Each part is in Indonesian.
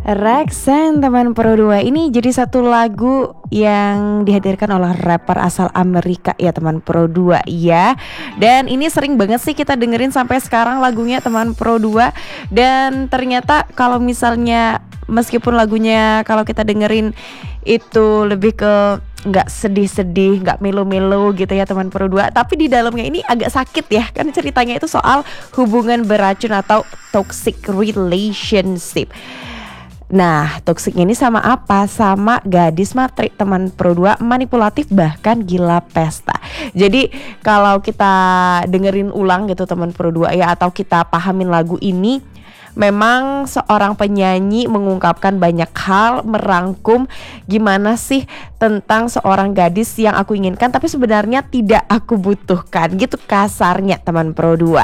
Rexen teman Pro 2 ini jadi satu lagu yang dihadirkan oleh rapper asal Amerika ya teman Pro 2 ya. Dan ini sering banget sih kita dengerin sampai sekarang lagunya teman Pro 2. Dan ternyata kalau misalnya meskipun lagunya kalau kita dengerin itu lebih ke nggak sedih-sedih, nggak melo-melo gitu ya teman Pro 2, tapi di dalamnya ini agak sakit ya, kan ceritanya itu soal hubungan beracun atau toxic relationship. Nah, toxic ini sama apa? Sama gadis matrik teman Pro 2, manipulatif bahkan gila pesta. Jadi kalau kita dengerin ulang gitu teman Pro 2 ya, atau kita pahamin lagu ini, memang seorang penyanyi mengungkapkan banyak hal, merangkum gimana sih tentang seorang gadis yang aku inginkan tapi sebenarnya tidak aku butuhkan, gitu kasarnya teman Pro 2.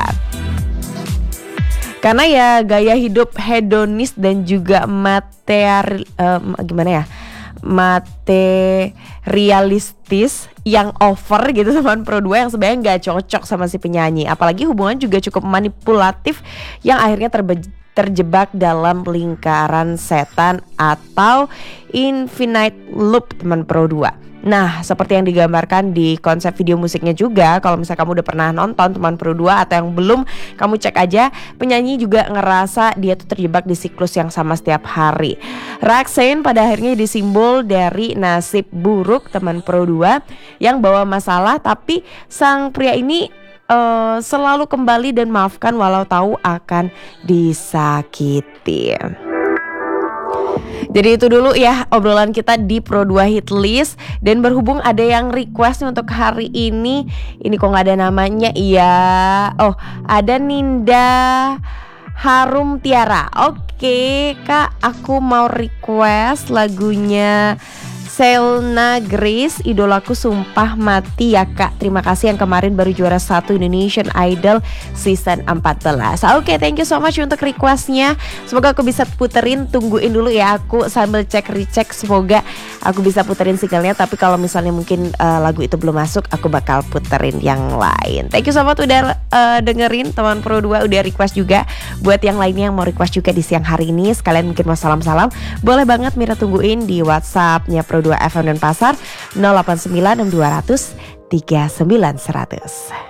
Karena ya gaya hidup hedonis dan juga materialistis yang over gitu teman Pro 2, yang sebenarnya nggak cocok sama si penyanyi. Apalagi hubungan juga cukup manipulatif yang akhirnya terjebak dalam lingkaran setan atau infinite loop teman Pro 2. Nah, seperti yang digambarkan di konsep video musiknya juga, kalau misalnya kamu udah pernah nonton teman Pro 2 atau yang belum, kamu cek aja, penyanyi juga ngerasa dia tuh terjebak di siklus yang sama setiap hari. Rexen pada akhirnya jadi simbol dari nasib buruk teman Pro 2 yang bawa masalah, tapi sang pria ini selalu kembali dan maafkan walau tahu akan disakiti. Jadi itu dulu ya obrolan kita di Pro 2 Hit List. Dan berhubung ada yang request untuk hari ini kok gak ada namanya ya. Oh, ada Ninda Harum Tiara. Oke Kak, aku mau request lagunya Selena Grace, idolaku sumpah mati ya Kak. Terima kasih yang kemarin baru juara 1 Indonesian Idol season 14. Oke, thank you so much untuk requestnya. Semoga aku bisa puterin, tungguin dulu ya, aku sambil recheck. Semoga aku bisa puterin singlenya. Tapi kalau misalnya mungkin lagu itu belum masuk, aku bakal puterin yang lain. Thank you so much udah dengerin teman Pro 2, udah request juga. Buat yang lainnya yang mau request juga di siang hari ini, sekalian mungkin mau salam-salam, boleh banget Mira tungguin di WhatsApp-nya Pro 2 FM dan Pasar 089 6200 39100.